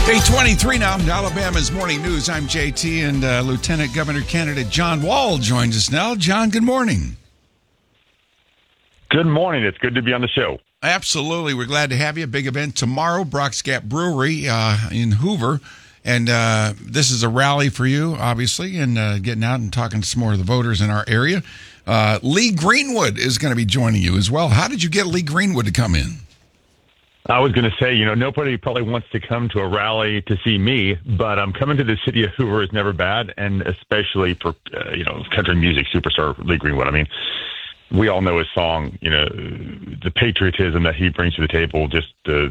8:23 now, Alabama's Morning News. I'm JT, and Lieutenant Governor candidate John Wall joins us now. John, good morning. Good morning. It's good to be on the show. Absolutely. We're glad to have you. Big event tomorrow, Brock's Gap Brewery in Hoover. And this is a rally for you, obviously, and getting out and talking to some more of the voters in our area. Lee Greenwood is going to be joining you as well. How did you get Lee Greenwood to come in? I was going to say, nobody probably wants to come to a rally to see me, but coming to the city of Hoover is never bad, and especially for, country music superstar Lee Greenwood. I mean, we all know his song, the patriotism that he brings to the table, just the